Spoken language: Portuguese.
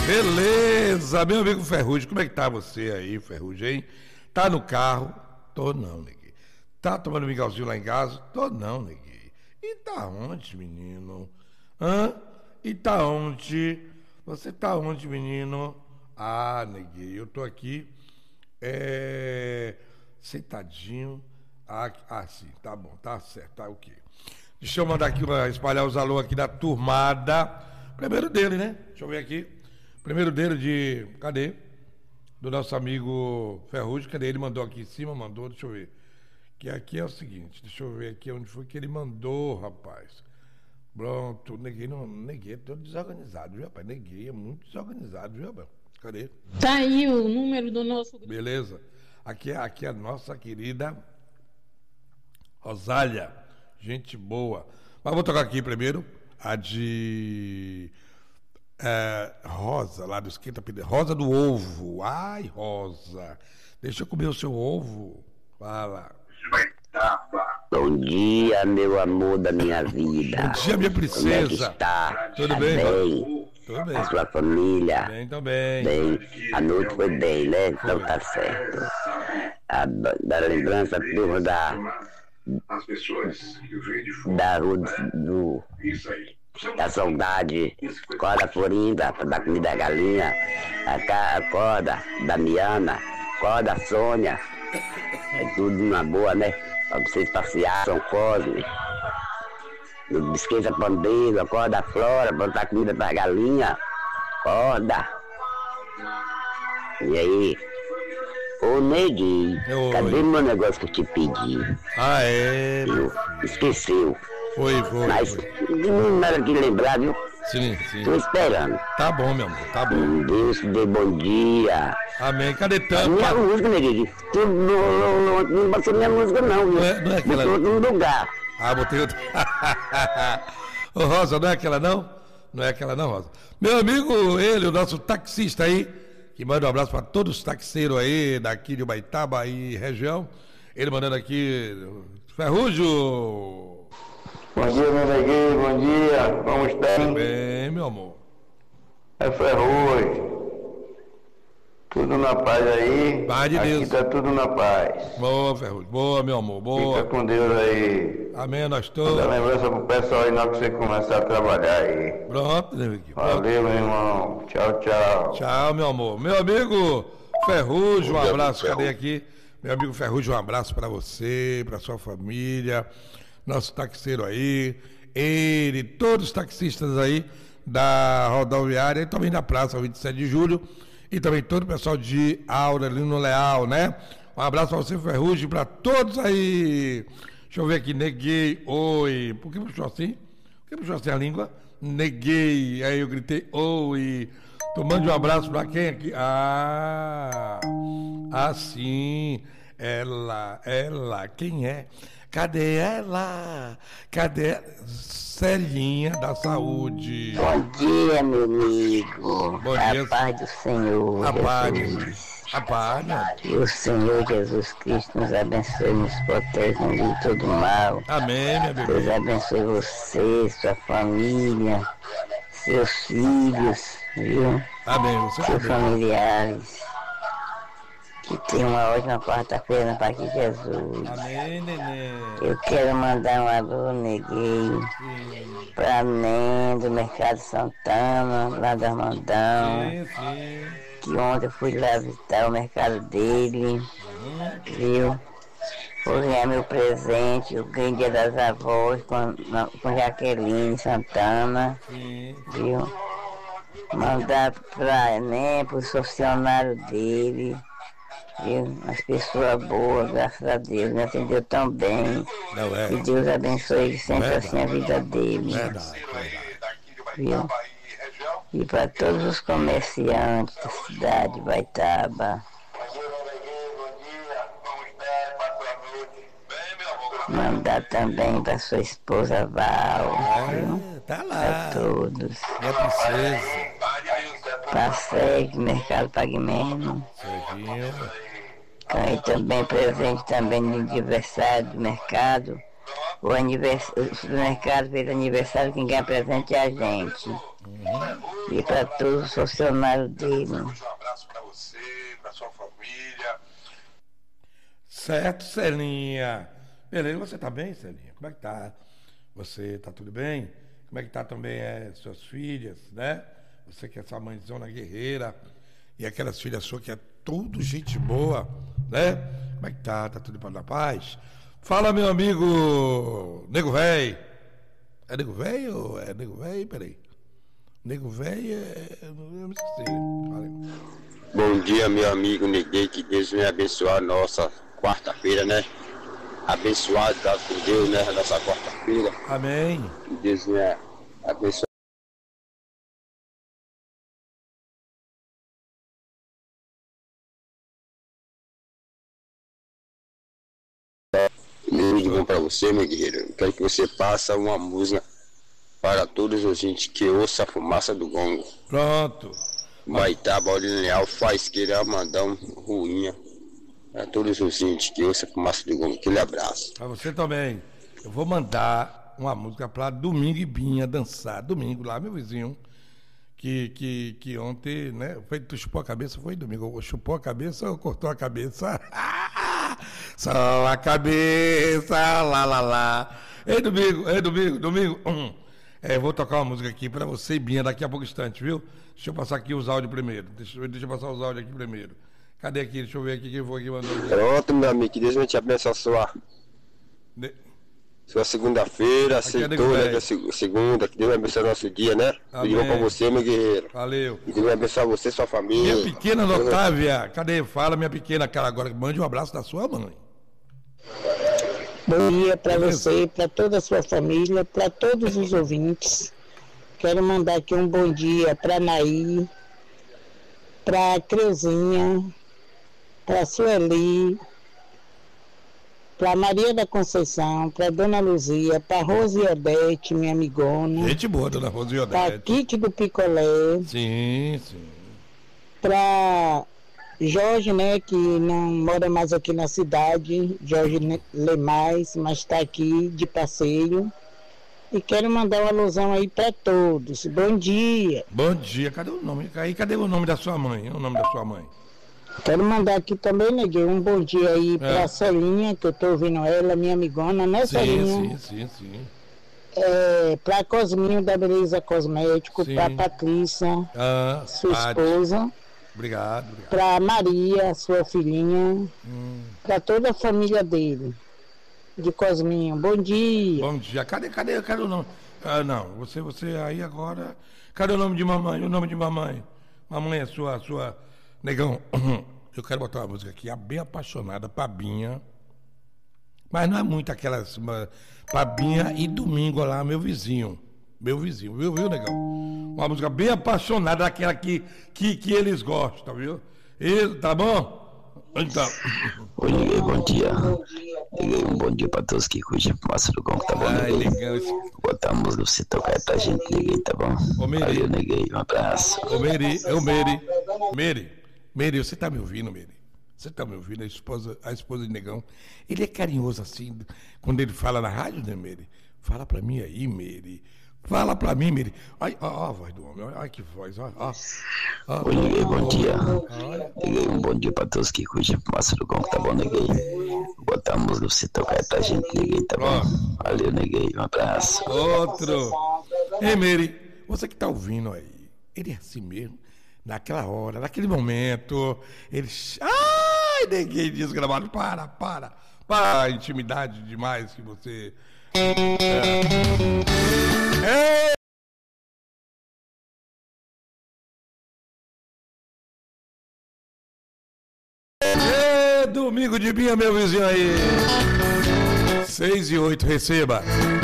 Beleza, meu amigo Ferrugem, como é que tá você aí, Ferrugem, hein? Tá no carro? Tô não, neguinho. Tá tomando mingauzinho lá em casa? Tô não, neguinho. E tá onde, menino? Hã? E tá onde? Você tá onde, menino? Ah, neguinho, eu tô aqui, sentadinho. Sim, tá bom, tá certo, tá ok. Deixa eu mandar aqui, espalhar os alô aqui da turmada. Primeiro dele, né? Deixa eu ver aqui. Primeiro dele de. Cadê? Do nosso amigo Ferrugem. Cadê? Ele mandou aqui em cima, mandou, deixa eu ver. Que aqui é o seguinte, deixa eu ver aqui onde foi que ele mandou, rapaz. Pronto, neguei, não, neguei, é todo desorganizado, viu, rapaz? Neguei, é muito desorganizado, viu, rapaz? Cadê? Tá aí o número do nosso grupo. Beleza. Aqui é a nossa querida Rosália. Gente boa. Mas vou tocar aqui primeiro a de Rosa, lá do Esquenta Pneu. Rosa do ovo. Ai, Rosa. Deixa eu comer o seu ovo. Fala. Bom dia, meu amor da minha vida. Bom dia, minha princesa. Como é que está? Tudo Está bem? bem? Tudo bem. A sua família? Bem, também. Bem. A noite foi bem, né? Então tá certo. Da lembrança turma as pessoas que vêm de fora. da rua Isso aí. da saudade. Acorda Florinda, pra dar comida à galinha. Acorda Damiana. Acorda Sônia. É tudo uma boa, né? Pra vocês passear, São Cosme. Não esqueça pandeiro, acorda a Flora, botar comida pra galinha. Acorda. E aí? Ô Neguinho, Oi. cadê meu negócio que eu te pedi? Ah, é. Esqueceu. Foi. Mas não era que lembrar, viu? Sim. Tô esperando. Tá bom, meu amor, tá bom. Deus te dê bom dia. Amém. Cadê Minha tampa? música, Neguinho. Tu não passou minha música, não, viu? Não é aquela. Botou outro lugar. Ah, botei outra. Ô, Rosa, não é aquela não? Não é aquela não, Rosa. Meu amigo, ele, o nosso taxista aí, que manda um abraço para todos os taxeiros aí, daqui de Ubaitaba e região. Ele mandando aqui, Ferrugem. Bom dia, meu neguinho, bom dia, como está? Bem, meu amor. É Ferrugem. Tudo na paz aí? Paz de Deus. Aqui tá tudo na paz. Boa, Ferrugem. Boa, meu amor, Fica boa. com Deus aí. Amém, nós Dá todos. lembrança pro pessoal aí na hora que você começar a trabalhar aí. Pronto, meu amigo. Valeu, meu irmão. Tchau, tchau. Tchau, meu amor. Meu amigo Ferrugem, um abraço. Cadê aqui? Meu amigo Ferrugem, um abraço para você, para sua família, nosso taxeiro aí, ele, todos os taxistas aí da rodoviária e também da Praça 27 de Julho e também todo o pessoal de Aurelino Leal, né? Um abraço para você, Ferrugem, para todos aí. Deixa eu ver aqui, neguei, oi. Por que puxou assim? Por que puxou assim a língua? Neguei, aí eu gritei, oi. Tu mande um abraço pra quem aqui? Sim. Ela, quem é? Cadê ela? Cadê? Celinha da Saúde. Bom dia, meu amigo. Bom dia. A paz do Senhor. A paz, Jesus. a paz, meu amor. Que o Senhor Jesus Cristo nos abençoe, nos proteja de todo mal. Amém, minha Deus bebê. abençoe você, sua família, seus filhos, viu? Amém, você Seus também. familiares. Que tenha uma ótima quarta-feira na paz de Jesus. Amém, neném. Eu quero mandar um alô, neguinho, pra Nen do Mercado Santana, lá do Armandão. Sim. Que ontem eu fui lá visitar o mercado dele, viu? Vou ganhar meu presente, eu ganhei Dia das Avós com Jaqueline Santana, Sim. viu? Mandar pra Enem, pro funcionário dele, viu? As pessoas boas, graças a Deus, me atendeu tão bem. Não é? Que Deus abençoe sempre Verdade. assim a vida dele, Verdade. viu? E para todos os comerciantes da cidade de Ubaitaba. Mandar também para sua esposa Val, viu? Tá Para lá. todos. Minha princesa. Para SEG, Mercado Pague Menos. Serginho. Ganhei também presente também de aniversário do mercado o supermercado fez aniversário, quem ganha presente é a gente. E para todos os funcionários dele. Um abraço para você, para sua família. Certo, Celinha. Beleza, você tá bem, Celinha? Como é que tá? Você tá tudo bem? Como é que tá também suas filhas, né? Você que é essa mãezona guerreira e aquelas filhas suas que é tudo gente boa, né? Como é que tá? Tá tudo na paz? Fala, meu amigo Nego Véi. É Nego Véi ou é Nego Véi? Peraí. Nego Véi eu me esqueci. Valeu. Bom dia, meu amigo Neguei, que Deus venha abençoar a nossa quarta-feira, né? Abençoado por Deus, né? A nossa quarta-feira. Amém. Que Deus venha abençoar. Muito bom para você, meu guerreiro. Eu quero que você passe uma música para todos os gente que ouça a fumaça do gongo. Pronto. Maitá, Baulinho Leal, Faisqueira, Amandão, Ruinha. Para todos os gente que ouça a fumaça do gongo. Aquele abraço. Para você também. Eu vou mandar uma música para Domingo e Binha dançar. Domingo, lá, meu vizinho. Que ontem, né? Tu chupou a cabeça, foi domingo? Chupou a cabeça ou cortou a cabeça? Só a cabeça, lá, lá, lá. Ei, domingo. Vou tocar uma música aqui pra você e Binha daqui a pouco instante, viu? Deixa eu passar aqui os áudios primeiro. Deixa eu passar os áudios aqui primeiro. Cadê aqui? Deixa eu ver aqui quem foi que mandou. Pronto, meu amigo, que Deus vai te abençoar sua segunda-feira, aceitou, né? Que é segunda, que Deus vai abençoar nosso dia, né? Tudo bom pra você, meu guerreiro. Valeu. Que Deus vai abençoar você e sua família. Minha pequena Otávia, cadê? Fala, minha pequena, cara, agora mande um abraço da sua mãe. Bom dia para você, para toda a sua família, para todos os ouvintes. Quero mandar aqui um bom dia para Naí, para Creuzinha, para Sueli, para Maria da Conceição, para Dona Luzia, para Rose Odete, minha amigona. Gente boa, Dona Rose Odete. Para Kiki do Picolé. Sim. Para Jorge, né, que não mora mais aqui na cidade, Jorge Lemais, mas está aqui de passeio. E quero mandar uma alusão aí para todos. Bom dia. Bom dia. Cadê o nome? Cadê o nome da sua mãe? O nome da sua mãe? Quero mandar aqui também, Neguinho, um bom dia aí para a Celinha, que eu estou ouvindo ela, minha amigona, né, Celinha? Sim. Para Cosminho da Beleza Cosmético, para Patrícia, sua esposa. Obrigado. Para Maria, sua filhinha, para toda a família dele, de Cosminho. Bom dia. Bom dia. Cadê o nome? Não, você aí agora. Cadê o nome de mamãe? O nome de mamãe? Mamãe é sua. Negão, eu quero botar uma música aqui, a Bem Apaixonada, pra Binha. Mas não é muito aquelas. Pra Binha e Domingo lá, meu vizinho, viu, negão? Uma música bem apaixonada, daquela que eles gostam, viu? Isso, tá bom? Então. Oi, Liguei, bom dia. Liguei, um bom dia pra todos que curtem a fumaça do gongo, tá bom, Liguei? Legal. Botar a música pra você tocar aí pra gente, Liguei, tá bom? Valeu, Liguei, um abraço. Meire, você tá me ouvindo, Meire? Você tá me ouvindo? A esposa de Negão. Ele é carinhoso assim, quando ele fala na rádio, né, Meire? Fala pra mim aí, Meire. Fala pra mim, Meire. Olha a voz do homem, olha que voz. Oi, Liguei, bom dia. Liguei, um bom dia pra todos que curtem a fumaça do gongo, tá bom, Liguei? Botar a música pra você tocar aí pra gente, Liguei, tá bom? Valeu, Liguei, um abraço. Outro. Ei, Meire, você que tá ouvindo aí, ele é assim mesmo? Naquela hora, naquele momento, ele... Ai, Neguinho desgramado, para, intimidade demais que você... Domingo de Binha, meu vizinho aí. 6 e 8, receba.